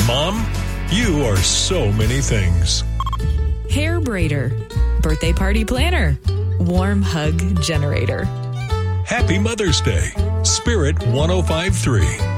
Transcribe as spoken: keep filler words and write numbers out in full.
Mom, you are so many things. Hair braider, birthday party planner, warm hug generator. Happy Mother's Day, Spirit one oh five point three.